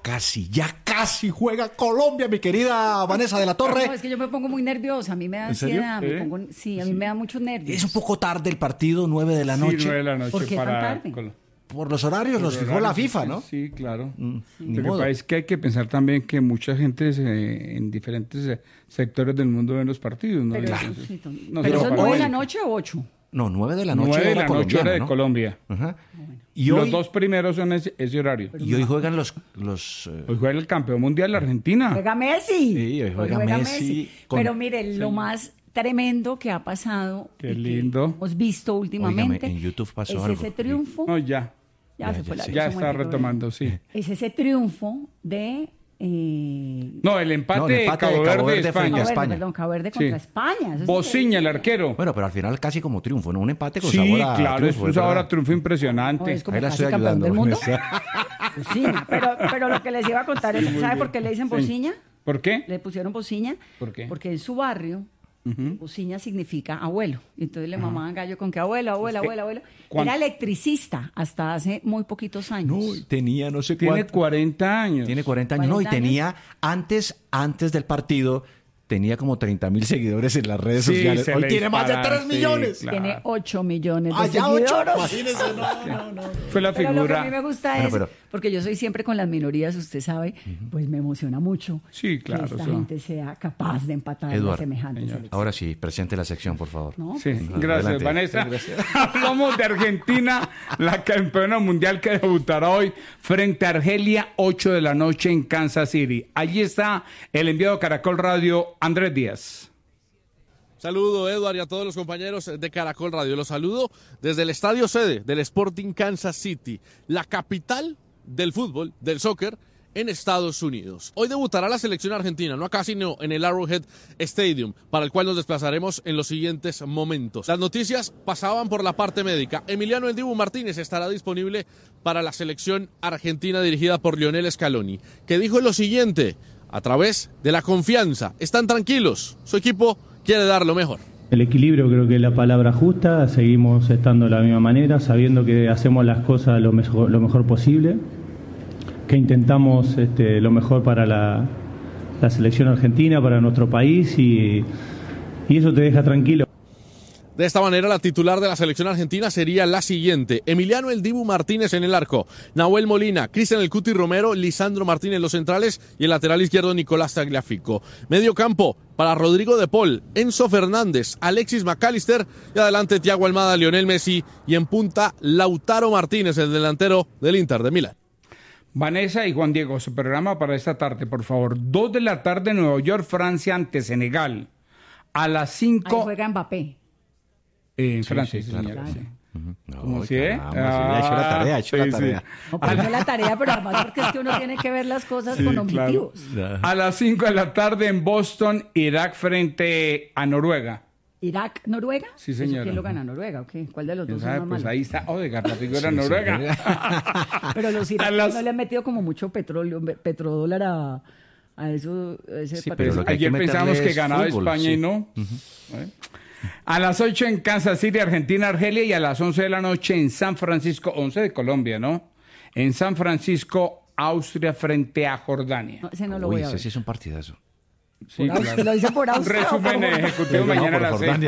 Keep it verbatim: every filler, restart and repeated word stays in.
casi, ya casi juega Colombia, mi querida Vanessa de la Torre. No, es que yo me pongo muy nerviosa, a mí me da ¿En serio? ansiedad, me ¿Eh? pongo, sí, a mí sí. me da muchos nervios. Es un poco tarde el partido, nueve de la noche. Sí, nueve de la noche. ¿Por qué para tan tarde? Col- Por los horarios Por los los fijó la horarios, FIFA, sí, ¿no? Sí, claro. Mm, ni Lo que modo. pasa es que hay que pensar también que mucha gente se- en diferentes eh, sectores del mundo ven los partidos, ¿no? Pero, Entonces, eso, sí, no ¿pero solo eso es para nueve de hoy. la noche o ocho? No, nueve de la noche nueve de hora la noche hora colombiana, de ¿no? Colombia. Ajá. Bueno. Y Los hoy, dos primeros son ese, ese horario. y hoy juegan los... los eh, Hoy juega el campeón mundial la Argentina. Juega Messi. Sí, hoy juega Messi con- Pero mire, lo más tremendo que ha pasado, Qué y que lindo. hemos visto últimamente, Óigame, en YouTube pasó es algo. ese triunfo, No, ya. ya, Ya, se ya fue la sí. luz Ya un está momentico, retomando, sí. es ese triunfo de... Eh, No, el empate, No, el empate de de Cabo Cabo Verde, Verde España. frente a Cabo Verde, España. perdón, Cabo Verde Sí. contra España. eso es Bociña, el increíble. arquero. Bueno, pero al final casi como triunfo, ¿no? Un empate con Sí, sabor a claro, es triunfo, un es sabor verdad. a triunfo No, impresionante. es como Ahí la casi estoy campeón ayudando. del mundo. Bociña, pero, pero lo que les iba a contar es, Sí, muy ¿sabe bien. por qué le dicen Sí. Bociña? ¿Por qué? Le pusieron Bociña ¿Por qué? porque en su barrio Ujú. Bociña significa abuelo. Entonces le mamaban gallo con que abuelo, abuelo, Es que abuelo, abuelo. cuan- Era electricista hasta hace muy poquitos años. No, y tenía no sé Tiene cuánto. cuarenta años. Tiene cuarenta años. No, y cuarenta años. tenía, antes, antes del partido, tenía como treinta mil seguidores en las redes Sí, sociales. se Hoy le tiene más de dispara, tres sí, millones. claro. Tiene ocho millones de Ah, ya ocho. seguidores. Imagínese, no, no, no. Fue la Pero lo que a figura. mí me gusta Bueno, es, pero- porque yo soy siempre con las minorías, usted sabe, pues me emociona mucho Sí, claro, que esta eso. gente sea capaz de empatar Eduardo, a semejantes señor. selecciones. Ahora sí, presente la sección, por favor. ¿No? Sí, Pues, gracias, Adelante. Vanessa. Sí, gracias. Hablamos de Argentina, la campeona mundial que debutará hoy frente a Argelia, ocho de la noche en Kansas City. Allí está el enviado Caracol Radio, Andrés Díaz. Saludo, Eduard, y a todos los compañeros de Caracol Radio. Los saludo desde el estadio sede del Sporting Kansas City, la capital del fútbol, del soccer, en Estados Unidos. Hoy debutará la selección argentina, no acá, sino en el Arrowhead Stadium, para el cual nos desplazaremos en los siguientes momentos. Las noticias pasaban por la parte médica. Emiliano El Dibu Martínez estará disponible para la selección argentina dirigida por Lionel Scaloni, que dijo lo siguiente, a través de la confianza. Están tranquilos, su equipo quiere dar lo mejor. El equilibrio creo que es la palabra justa, seguimos estando de la misma manera, sabiendo que hacemos las cosas lo mejor, lo mejor posible, que intentamos este, lo mejor para la, la selección argentina, para nuestro país y, y eso te deja tranquilo. De esta manera, la titular de la selección argentina sería la siguiente. Emiliano El Dibu Martínez en el arco, Nahuel Molina, Cristian El Cuti Romero, Lisandro Martínez los centrales y el lateral izquierdo Nicolás Tagliafico. Medio campo para Rodrigo de Paul, Enzo Fernández, Alexis McAllister y adelante Thiago Almada, Lionel Messi y en punta Lautaro Martínez, el delantero del Inter de Milán. Vanessa y Juan Diego, su programa para esta tarde, por favor. Dos de la tarde, Nueva York, Francia ante Senegal. A las Ahí cinco... juega Mbappé. Eh, en Sí, Francia, sí, sí, claro. señora, sí. No, ¿Cómo sí, eh? caramba, sí, ha hecho la tarea, ha hecho la sí, sí. tarea. No, pues no la tarea, pero además porque es que uno tiene que ver las cosas Sí, con claro. objetivos. A las cinco de la tarde en Boston, Irak frente a Noruega. Irak, Noruega. Sí, ¿Eso señora. ¿Quién lo gana? Noruega, ¿ok? ¿Cuál de los ¿Quién dos sabe? es más Pues malo? ahí está Odegaard, la figura Sí, sí, noruega. Pero los A iraquíes las- no le han metido como mucho petróleo, petrodólar a, a eso. a ese Sí, paquete. pero lo que hay que Ayer pensábamos meterle que es ganaba fútbol, España sí. y no. ¿Eh? A las ocho en Kansas City, Argentina, Argelia, y a las once de la noche en San Francisco, once de Colombia, ¿no? En San Francisco, Austria frente a Jordania. No, ese no lo Uy, voy a ese ver. sí es un partidazo. Sí, Por Austria, ¿lo dice por Austria o por Resumen Jordania? ejecutivo No, mañana por a las seis. Jordania.